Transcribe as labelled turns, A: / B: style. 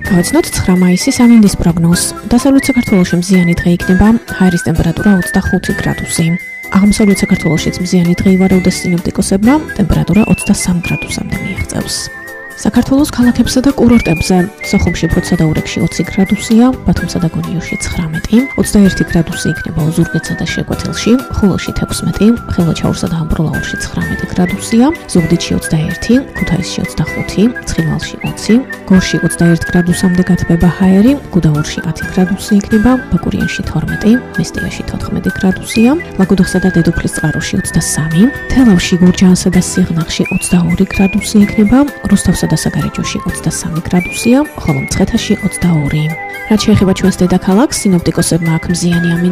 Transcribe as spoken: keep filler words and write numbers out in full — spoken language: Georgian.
A: გავაცნოთ ცხრა მაისის ამინდის პროგნოზს. დასავლეთ საქართველოში მზიანი დღე იქნება, ჰაერის ტემპერატურა ოცდახუთი გრადუსი. აღმოსავლეთ საქართველოშიც მზიანი დღე ივარაუდეს სინოპტიკოსებმა, ტემპერატურა ოცდასამ გრადუსამდე მიაღწევს. საქართველოს ქალაქებსა და კურორტებზე სოხუმში, ფოთსადაურებში ოცი გრადუსია, ბათუმსა და გონიოში ცხრამეტი, ოცდაერთი გრადუსი იქნება ოზურგეთსა და შეკვეთილში, ხულოში თექვსმეტი, ხილვაჩაურსა და ამბროლაურში ცხრამეტი გრადუსია, ზუგდიდში ოცდაერთი, ქუთაისში ოცდახუთი, ცხინვალში ოცი, გორში ოცდაერთი გრადუსამდე გათბება ჰაერი, გუდაურში ათი გრადუსი იქნება, ბაკურიანში თორმეტი, მესტიაში თოთხმეტი გრადუსია, ლაგოდეხსა და დედოფლის წყაროში ოცდასამი, თელავში, გურჯაანსა და სიღნაღში ოცდაორი გრადუსი იქნება, რუსთავსა და საგარეჯოში ოცდასამი გრადუსია, ხოლო მცხეთაში ოცდაორი. რაც შეეხება ჩვენს დედაქალაქს, სინოპტიკოსებმა აქ მზიანი ამინდი